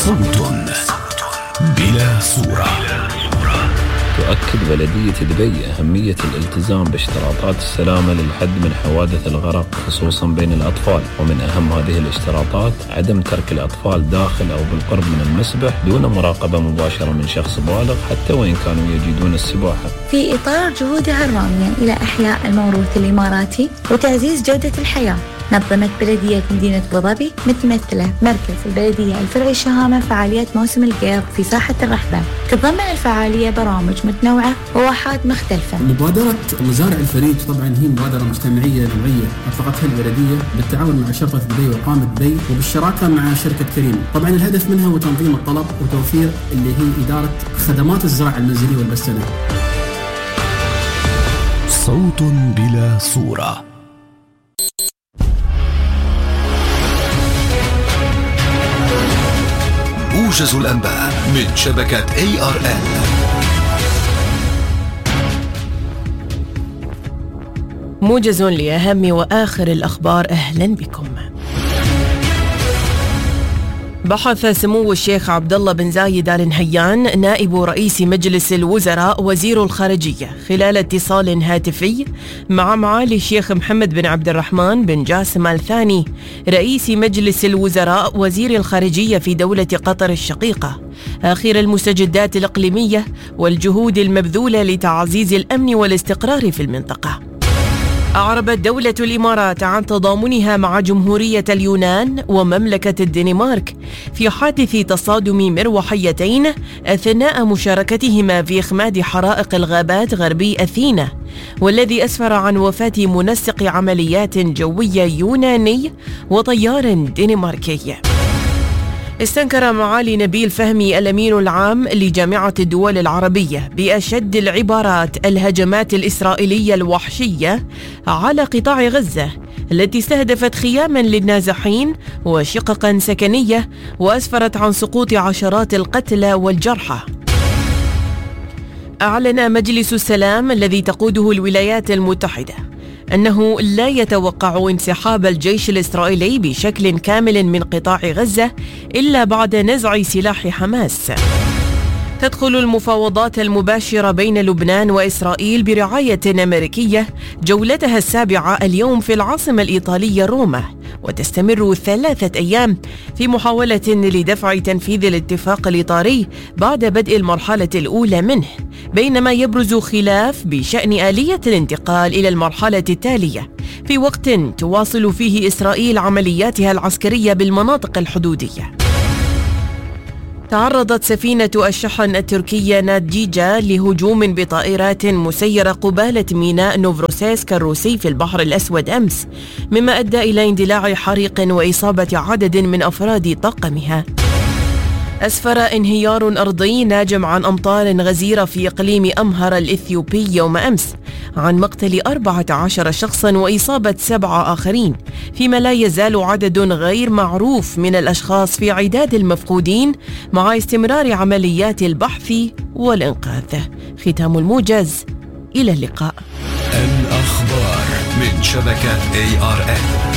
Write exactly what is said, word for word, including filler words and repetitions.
صوت بلا صورة. تؤكد بلدية دبي أهمية الالتزام باشتراطات السلامة للحد من حوادث الغرق خصوصا بين الأطفال، ومن أهم هذه الاشتراطات عدم ترك الأطفال داخل أو بالقرب من المسبح دون مراقبة مباشرة من شخص بالغ حتى وإن كانوا يجيدون السباحة. في إطار جهودها الرامية إلى إحياء الموروث الإماراتي وتعزيز جودة الحياة، نظمت بلدية مدينة أبوظبي متمثلة مركز البلدية الفرعي الشهامة فعاليات موسم القيض في ساحة الرحبة. تتضمن الفعالية برامج متنوعة وواحات مختلفة. مبادرة مزارع الفريج طبعا هي مبادرة مجتمعية نوعية أطلقتها البلدية بالتعاون مع شرطة دبي وإقامة دبي وبالشراكة مع شركة كريم. طبعا الهدف منها هو تنظيم الطلب وتوفير اللي هي إدارة خدمات الزراعة المنزلية والبستنة. صوت بلا صورة. موجز الأنباء من شبكة إيه آر إل. موجز لأهم وآخر الأخبار، أهلا بكم. بحث سمو الشيخ عبد الله بن زايد آل نهيان نائب رئيس مجلس الوزراء وزير الخارجية خلال اتصال هاتفي مع معالي الشيخ محمد بن عبد الرحمن بن جاسم آل ثاني رئيس مجلس الوزراء وزير الخارجية في دولة قطر الشقيقة آخر المستجدات الإقليمية والجهود المبذولة لتعزيز الأمن والاستقرار في المنطقة. أعربت دولة الإمارات عن تضامنها مع جمهورية اليونان ومملكة الدنمارك في حادث تصادم مروحيتين أثناء مشاركتهما في إخماد حرائق الغابات غربي أثينا، والذي أسفر عن وفاة منسق عمليات جوية يوناني وطيار دنماركي. استنكر معالي نبيل فهمي الأمين العام لجامعة الدول العربية بأشد العبارات الهجمات الإسرائيلية الوحشية على قطاع غزة التي استهدفت خياما للنازحين وشققا سكنية وأسفرت عن سقوط عشرات القتلى والجرحى. أعلن مجلس السلام الذي تقوده الولايات المتحدة أنه لا يتوقع انسحاب الجيش الإسرائيلي بشكل كامل من قطاع غزة إلا بعد نزع سلاح حماس. تدخل المفاوضات المباشرة بين لبنان وإسرائيل برعاية أمريكية جولتها السابعة اليوم في العاصمة الإيطالية روما، وتستمر ثلاثة أيام في محاولة لدفع تنفيذ الاتفاق الإطاري بعد بدء المرحلة الأولى منه، بينما يبرز خلاف بشأن آلية الانتقال إلى المرحلة التالية في وقت تواصل فيه إسرائيل عملياتها العسكرية بالمناطق الحدودية. تعرضت سفينة الشحن التركية نادجيجا لهجوم بطائرات مسيرة قبالة ميناء نوفروسيسك الروسي في البحر الأسود أمس، مما أدى إلى اندلاع حريق وإصابة عدد من أفراد طاقمها. أسفر انهيار أرضي ناجم عن أمطار غزيرة في إقليم أمهر الإثيوبي يوم أمس عن مقتل أربعة عشر شخصا وإصابة سبعة آخرين، فيما لا يزال عدد غير معروف من الأشخاص في عداد المفقودين مع استمرار عمليات البحث والإنقاذ. ختام الموجز، إلى اللقاء. الأخبار من شبكة إيه آر إل.